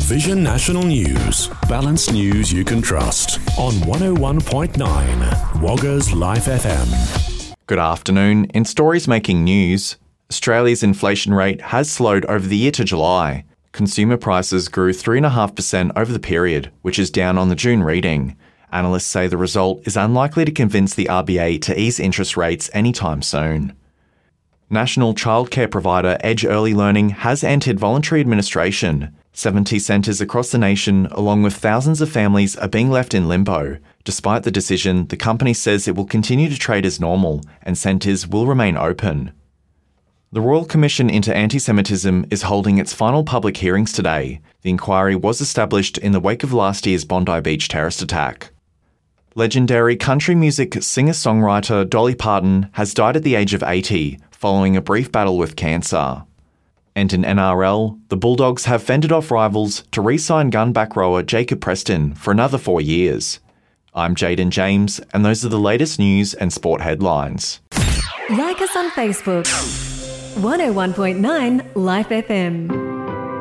Vision National News. Balanced news you can trust. On 101.9 Wagga's Life FM. Good afternoon. In stories making news, Australia's inflation rate has slowed over the year to July. Consumer prices grew 3.5% over the period, which is down on the June reading. Analysts say the result is unlikely to convince the RBA to ease interest rates anytime soon. National childcare provider Edge Early Learning has entered voluntary administration. 70 centres across the nation, along with thousands of families, are being left in limbo. Despite the decision, the company says it will continue to trade as normal and centres will remain open. The Royal Commission into Anti-Semitism is holding its final public hearings today. The inquiry was established in the wake of last year's Bondi Beach terrorist attack. Legendary country music singer-songwriter Dolly Parton has died at the age of 80, following a brief battle with cancer. And in NRL, the Bulldogs have fended off rivals to re-sign gun back rower Jacob Preston for another 4 years. I'm Jaden James, and those are the latest news and sport headlines. Like us on Facebook. 101.9 Life FM.